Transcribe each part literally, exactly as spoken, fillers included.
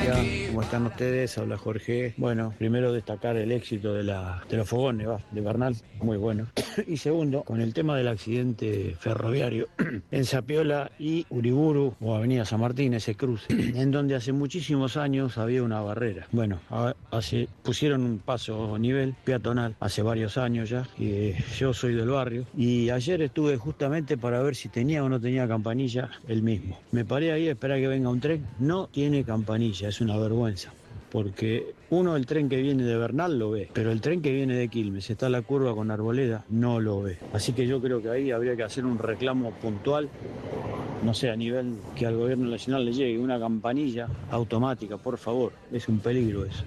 día, ¿cómo están ustedes? Habla Jorge. Bueno, primero destacar el éxito de, la, de los fogones va, de Bernal, muy bueno. Y segundo, con el tema del accidente ferroviario en Zapiola y Uriburu, o Avenida San Martín, ese cruce, en donde hace muchísimos años había una barrera. Bueno, a, hace, pusieron un paso a nivel peatonal hace varios años ya, y eh, yo soy del barrio, y ayer estuve justamente para ver si tenía o no tenía campanilla el mismo. Me paré ahí a esperar que venga un tren, no tiene campanilla, es una vergüenza. Porque uno, el tren que viene de Bernal lo ve, pero el tren que viene de Quilmes, está la curva con Arboleda, no lo ve. Así que yo creo que ahí habría que hacer un reclamo puntual, no sé, a nivel que al gobierno nacional le llegue una campanilla automática, por favor, es un peligro eso.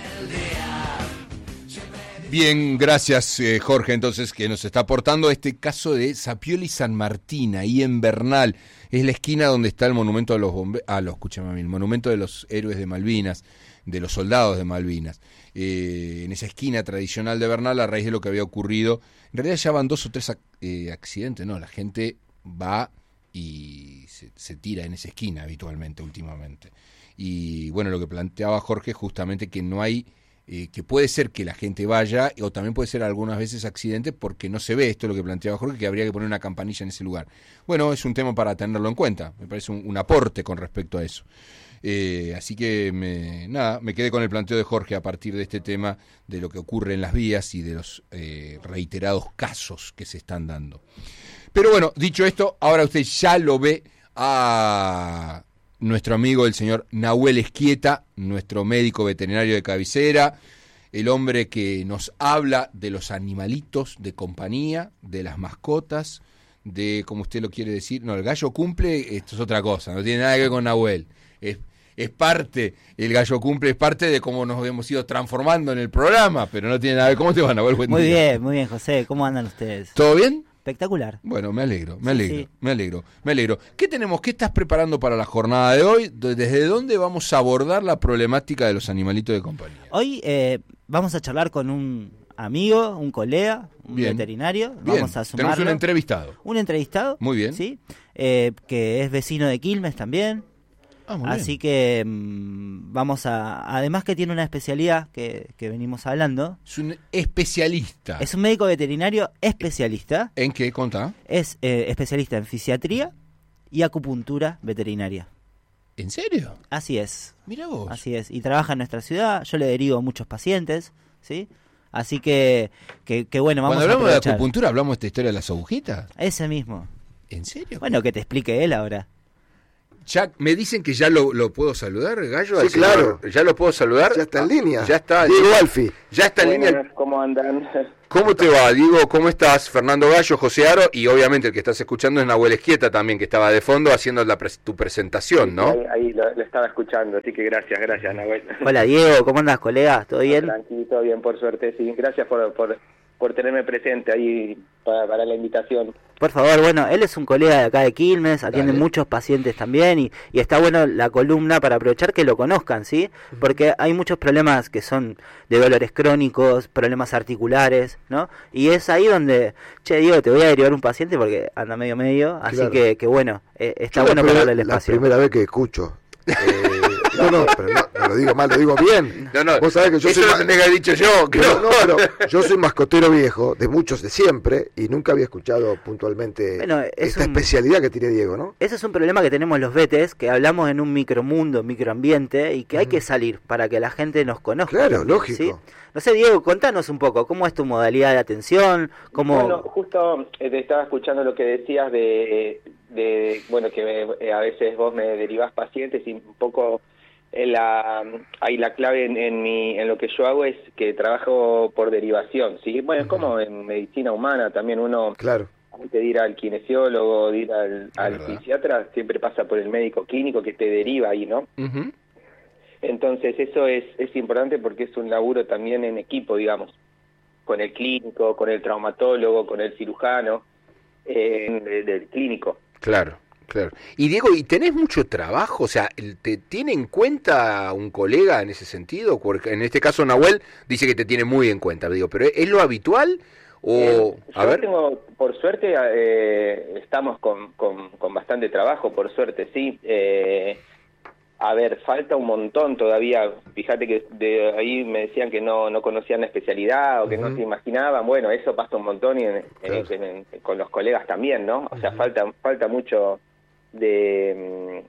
Bien, gracias eh, Jorge, entonces, que nos está aportando este caso de Zapiola y San Martín, ahí en Bernal. Es la esquina donde está el monumento a los bomberos, ah, lo escúchame, el monumento de los héroes de Malvinas, de los soldados de Malvinas. Eh, en esa esquina tradicional de Bernal, a raíz de lo que había ocurrido, en realidad ya van dos o tres eh, accidentes, ¿no? La gente va y se, se tira en esa esquina habitualmente, últimamente. Y bueno, lo que planteaba Jorge, justamente que no hay... Eh, que puede ser que la gente vaya, o también puede ser algunas veces accidente porque no se ve, esto es lo que planteaba Jorge, que habría que poner una campanilla en ese lugar. Bueno, es un tema para tenerlo en cuenta, me parece un, un aporte con respecto a eso. Eh, así que, me, nada, me quedé con el planteo de Jorge a partir de este tema de lo que ocurre en las vías y de los eh, reiterados casos que se están dando. Pero bueno, dicho esto, ahora usted ya lo ve a... nuestro amigo el señor Nahuel Esquieta, nuestro médico veterinario de cabecera, el hombre que nos habla de los animalitos de compañía, de las mascotas, de, como usted lo quiere decir, no, el gallo cumple, esto es otra cosa, no tiene nada que ver con Nahuel, es, es parte, el gallo cumple es parte de cómo nos hemos ido transformando en el programa, pero no tiene nada que ver. ¿Cómo te va, Nahuel? Buen muy día. bien, muy bien, José, ¿cómo andan ustedes? ¿Todo bien? Espectacular. Bueno, me alegro, me sí, alegro, sí. me alegro, me alegro. ¿Qué tenemos? ¿Qué estás preparando para la jornada de hoy? ¿Desde dónde vamos a abordar la problemática de los animalitos de compañía? Hoy eh, vamos a charlar con un amigo, un colega, un bien. veterinario. Bien. Vamos a sumarlo. Tenemos un entrevistado. Un entrevistado. Muy bien. Sí. Eh, que es vecino de Quilmes también. Ah, muy Así bien. que mmm, vamos a... Además que tiene una especialidad que, que venimos hablando. Es un especialista. Es un médico veterinario especialista. ¿En qué? Contá. Es eh, especialista en fisiatría y acupuntura veterinaria. ¿En serio? Así es. Mira vos. Así es. Y trabaja en nuestra ciudad. Yo le derivo a muchos pacientes, ¿sí? Así que, que, que bueno, vamos a Cuando hablamos aprovechar. de acupuntura, ¿hablamos de esta historia de las agujitas? Ese mismo. ¿En serio? Bueno, que te explique él ahora. Ya me dicen que ya lo, lo puedo saludar, Gallo. Sí, claro. ¿Ya lo puedo saludar? Ya está en línea. Ya está. Diego Alfi. Ya está en Buenas, línea. ¿cómo andan? ¿Cómo te va, Diego? ¿Cómo estás? Fernando Gallo, José Aro, y obviamente el que estás escuchando es Nahuel Esquieta también, que estaba de fondo haciendo la pres- tu presentación, ¿no? Ahí, ahí lo, lo estaba escuchando, así que gracias, gracias, Nahuel. Hola, Diego. ¿Cómo andas, colega? ¿Todo bien? Tranquilo, todo bien, por suerte, sí. Gracias por, por, por tenerme presente ahí para, para la invitación. Por favor, bueno, él es un colega de acá de Quilmes, atiende Dale. muchos pacientes también y, y está bueno la columna para aprovechar que lo conozcan, ¿sí? Porque hay muchos problemas que son de dolores crónicos, problemas articulares, ¿no? Y es ahí donde, che, Diego, te voy a derivar un paciente porque anda medio medio, así Claro. que, que bueno, eh, está Yo bueno la para primera, darle el la espacio. primera vez que escucho. Eh, no, no, pero no, no lo digo mal, lo digo bien. No, no, Vos sabés que yo eso soy lo ma- tendría que haber dicho yo. Que No, no. no, pero yo soy mascotero viejo, de muchos de siempre, y nunca había escuchado puntualmente Bueno, es esta un- especialidad que tiene Diego, ¿no? Ese es un problema que tenemos los vetes, que hablamos en un micromundo, microambiente, y que hay que salir para que la gente nos conozca. Claro, también, lógico. ¿sí? No sé, Diego, contanos un poco, ¿cómo es tu modalidad de atención? ¿Cómo... Bueno, justo eh, te estaba escuchando lo que decías de, de bueno, que eh, a veces vos me derivás pacientes y un poco en la, ahí la clave en, en, mi, en lo que yo hago es que trabajo por derivación, ¿sí? Bueno, es como en medicina humana también uno... Claro. Antes de ir al kinesiólogo, de ir al, al verdad. fisiatra, siempre pasa por el médico clínico que te deriva ahí, ¿no? Ujú. Entonces eso es, es importante porque es un laburo también en equipo, digamos, con el clínico, con el traumatólogo, con el cirujano, eh, de- del clínico. Claro, claro. Y Diego, ¿y tenés mucho trabajo? O sea, ¿te tiene en cuenta un colega en ese sentido? Porque en este caso Nahuel dice que te tiene muy en cuenta, digo, pero ¿es lo habitual? O, Eh, a yo ver, tengo, por suerte, eh, estamos con, con, con bastante trabajo, por suerte, sí. Eh, A ver, falta un montón todavía. Fíjate que de ahí me decían que no no conocían la especialidad o que uh-huh. no se imaginaban. Bueno, eso pasa un montón y en, claro. en, en, en, con los colegas también, ¿no? O sea, uh-huh. falta falta mucho de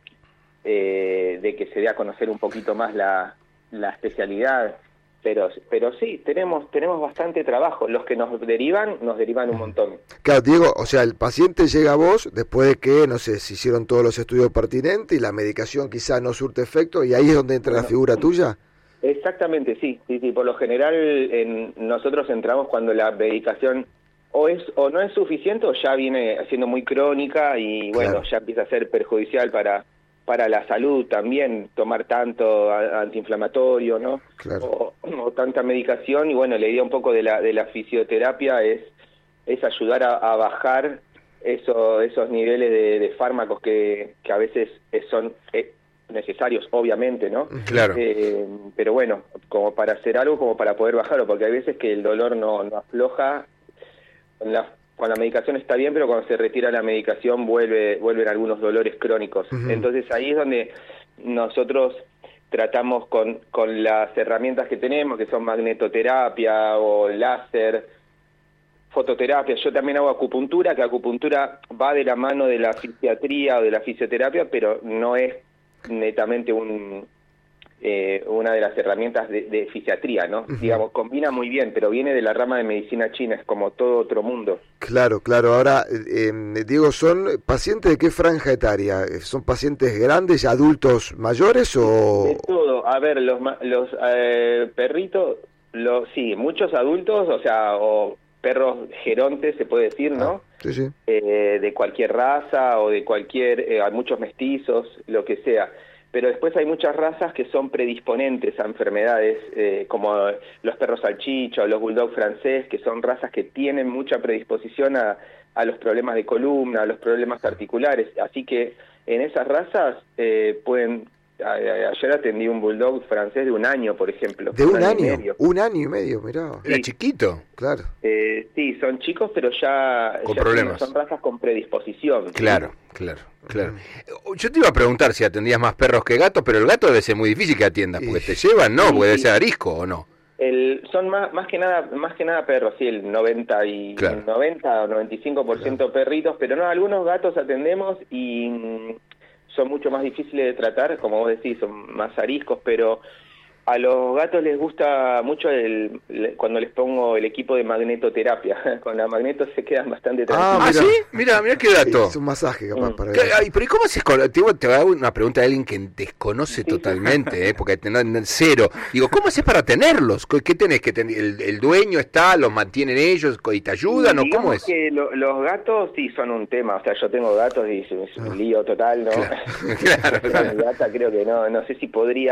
eh, de que se dé a conocer un poquito más la, la especialidad. Pero pero sí, tenemos tenemos bastante trabajo. Los que nos derivan, nos derivan un montón. Claro, Diego, o sea, el paciente llega a vos después de que, no sé, se hicieron todos los estudios pertinentes y la medicación quizá no surte efecto, y ahí es donde entra bueno, la figura tuya. Exactamente, sí, sí, sí. Por lo general, en, nosotros entramos cuando la medicación o es o no es suficiente o ya viene siendo muy crónica y, bueno, claro. ya empieza a ser perjudicial para... para la salud también, tomar tanto antiinflamatorio, ¿no? Claro. O, o tanta medicación, y bueno, la idea un poco de la de la fisioterapia es es ayudar a, a bajar eso, esos niveles de, de fármacos que, que a veces son eh, necesarios, obviamente, ¿no? Claro. Eh, pero bueno, como para hacer algo, como para poder bajarlo, porque hay veces que el dolor no, no afloja, con la Con la medicación está bien, pero cuando se retira la medicación vuelve vuelven algunos dolores crónicos. Uh-huh. Entonces ahí es donde nosotros tratamos con, con las herramientas que tenemos, que son magnetoterapia o láser, fototerapia. Yo también hago acupuntura, que acupuntura va de la mano de la fisiatría o de la fisioterapia, pero no es netamente un... Eh, una de las herramientas de, de fisiatría, ¿no? Uh-huh. Digamos, combina muy bien, pero viene de la rama de medicina china, es como todo otro mundo. Claro, claro. Ahora, eh, Diego, ¿son pacientes de qué franja etaria? ¿Son pacientes grandes, adultos mayores o...? De todo. A ver, los, los eh, perritos, los, sí, muchos adultos, o sea, o perros gerontes, se puede decir, ¿no? Ah, sí, sí. Eh, de cualquier raza o de cualquier... Eh, hay muchos mestizos, lo que sea. Pero después hay muchas razas que son predisponentes a enfermedades, eh, como los perros salchicha o los bulldog francés, que son razas que tienen mucha predisposición a, a los problemas de columna, a los problemas articulares. Así que en esas razas eh, pueden... A, a, ayer atendí un bulldog francés de un año, por ejemplo. ¿De un, un año? año un año y medio, mirá. Era sí. chiquito. Claro. Eh, sí, son chicos, pero ya, con ya problemas. Son razas con predisposición. Claro, ¿sí? claro, claro. Uh-huh. Yo te iba a preguntar si atendías más perros que gatos, pero el gato debe ser muy difícil que atiendas, porque te llevan, ¿no? Sí, porque debe ser arisco, ¿o no? El, son más más que nada más que nada perros, sí, el noventa y claro. noventa o noventa y cinco por ciento claro. perritos, pero no, algunos gatos atendemos y mmm, son mucho más difíciles de tratar, como vos decís, son más ariscos, pero a los gatos les gusta mucho el, el, cuando les pongo el equipo de magnetoterapia. Con la magneto se quedan bastante tranquilos. Ah, ¿sí? Mira, mira qué dato. Es un masaje capaz mm. para ¿Qué, ay, pero ¿y cómo haces con...? Te, te hago una pregunta de alguien que desconoce totalmente, ¿eh? Porque tenés cero. Digo, ¿cómo haces para tenerlos? ¿Qué tenés que tener? ¿El, el dueño está, los mantienen ellos y te ayudan o cómo es? Que lo, los gatos sí son un tema. O sea, yo tengo gatos y es un lío total, ¿no? Claro, claro, claro. Mi gata creo que no, no sé si podría